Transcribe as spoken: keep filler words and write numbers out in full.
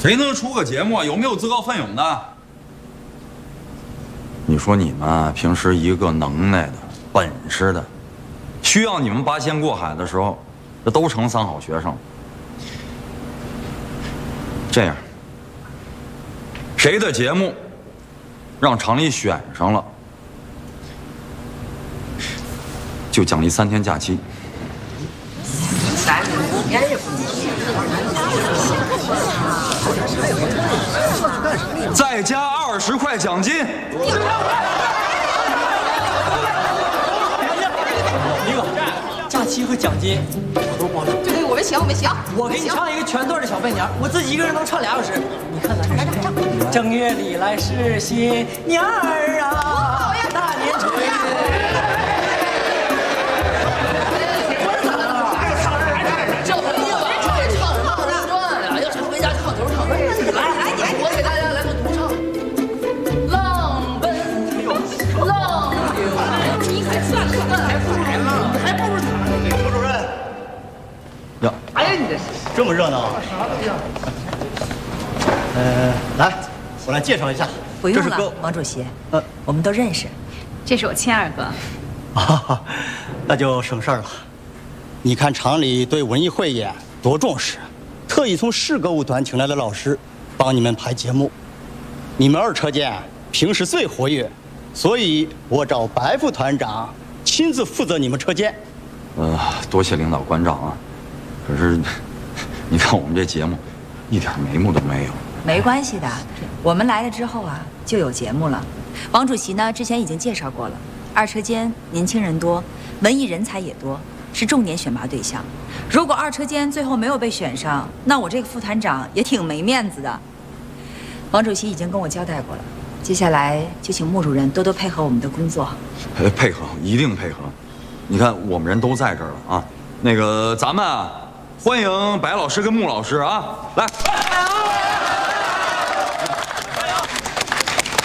谁能出个节目？有没有自告奋勇的？你说你们平时一个能耐的、本事的，需要你们八仙过海的时候，这都成三好学生。这样，谁的节目让厂里选上了，就奖励三天假期。再加二十块奖金。 李哥，假期和奖金我都包了。 对对，我们行，我们行。 我给你唱一个全段的小伴娘，我自己一个人能唱俩小时。你看咱这是正月里来是新年儿啊，大年初一。 哎呀，你这这么热闹！呃，来，我来介绍一下， 不用了， 这是哥王主席， 呃， 我们都认识。 这是我亲二哥。 啊，那就省事儿了。你看厂里对文艺汇演多重视，特意从市歌舞团请来的老师，帮你们排节目。你们二车间平时最活跃，所以我找白副团长亲自负责你们车间。 呃，多谢领导关照啊。可是，你看我们这节目，一点眉目都没有。 没关系的，我们来了之后啊，就有节目了。王主席呢，之前已经介绍过了。二车间年轻人多，文艺人才也多，是重点选拔对象。如果二车间最后没有被选上，那我这个副团长也挺没面子的。王主席已经跟我交代过了，接下来就请穆主任多多配合我们的工作。 呃，配合，一定配合。你看我们人都在这儿了啊，那个咱们啊。欢迎白老师跟穆老师啊，来。